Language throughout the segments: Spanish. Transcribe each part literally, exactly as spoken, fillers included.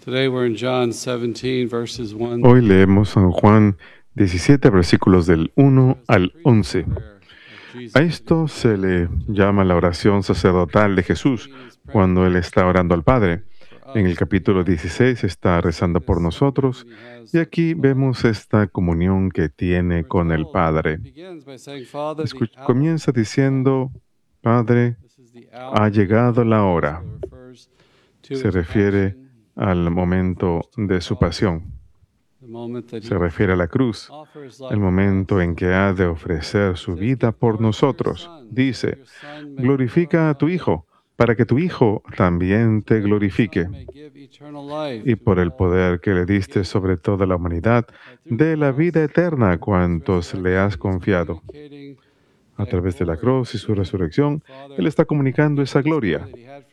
Today we're in John seventeen, verses one. Hoy leemos San Juan diecisiete, versículos del uno al once. A esto se le llama la oración sacerdotal de Jesús cuando Él está orando al Padre. En el capítulo dieciséis está rezando por nosotros y aquí vemos esta comunión que tiene con el Padre. Escu- comienza diciendo, Padre, ha llegado la hora. Se refiere al momento de su pasión. Se refiere a la cruz, el momento en que ha de ofrecer su vida por nosotros. Dice, glorifica a tu Hijo, para que tu Hijo también te glorifique. Y por el poder que le diste sobre toda la humanidad, dé la vida eterna a cuantos le has confiado. A través de la cruz y su resurrección, Él está comunicando esa gloria.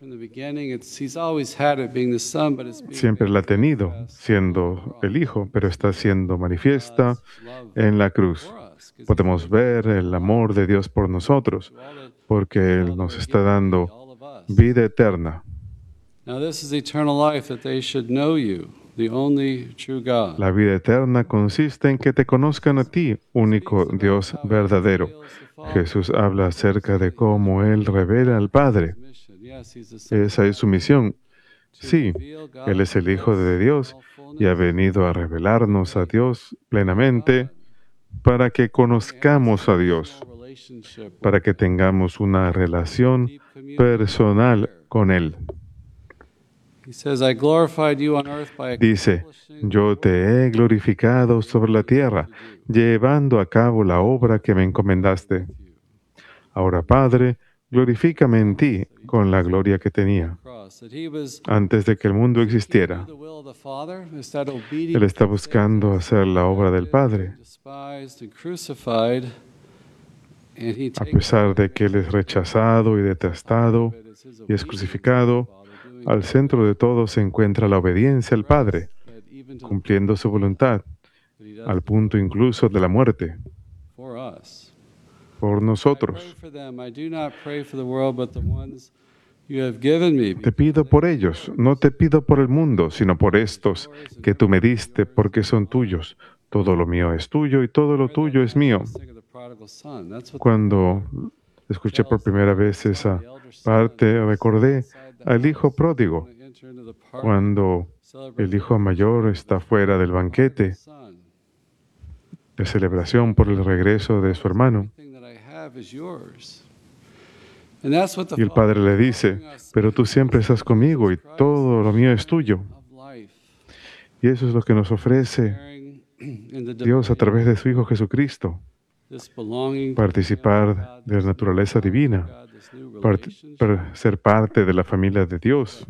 Siempre la ha tenido, siendo el Hijo, pero está siendo manifiesta en la cruz. Podemos ver el amor de Dios por nosotros, porque Él nos está dando vida eterna. La vida eterna consiste en que te conozcan a ti, único Dios verdadero. Jesús habla acerca de cómo Él revela al Padre. Esa es su misión. Sí, Él es el Hijo de Dios y ha venido a revelarnos a Dios plenamente para que conozcamos a Dios, para que tengamos una relación personal con Él. Dice, yo te he glorificado sobre la tierra, llevando a cabo la obra que me encomendaste. Ahora, Padre, glorifícame en ti con la gloria que tenía antes de que el mundo existiera. Él está buscando hacer la obra del Padre. A pesar de que Él es rechazado y detestado y es crucificado, al centro de todo se encuentra la obediencia al Padre, cumpliendo su voluntad, al punto incluso de la muerte, por nosotros. Te pido por ellos, no te pido por el mundo, sino por estos que tú me diste, porque son tuyos. Todo lo mío es tuyo y todo lo tuyo es mío. Cuando escuché por primera vez esa parte, recordé al hijo pródigo, cuando el hijo mayor está fuera del banquete de celebración por el regreso de su hermano. Y el padre le dice, pero tú siempre estás conmigo y todo lo mío es tuyo. Y eso es lo que nos ofrece Dios a través de su Hijo Jesucristo. Participar de la naturaleza divina, part- para ser parte de la familia de Dios,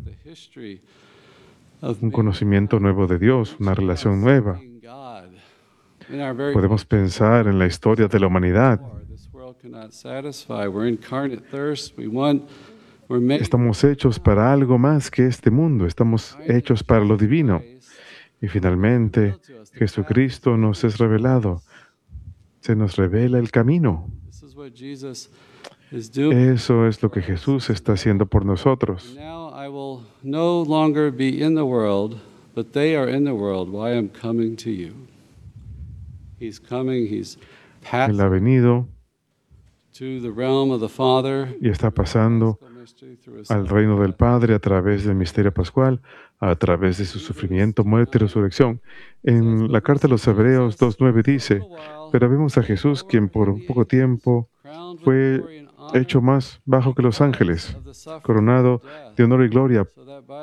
un conocimiento nuevo de Dios, una relación nueva. Podemos pensar en la historia de la humanidad. Estamos hechos para algo más que este mundo, estamos hechos para lo divino. Y finalmente, Jesucristo nos es revelado. Se nos revela el camino. Eso es lo que Jesús está haciendo por nosotros. Él ha venido y está pasando al reino del Padre a través del misterio pascual, a través de su sufrimiento, muerte y resurrección. En la carta a los Hebreos dos nueve dice, pero vemos a Jesús quien por un poco tiempo fue hecho más bajo que los ángeles, coronado de honor y gloria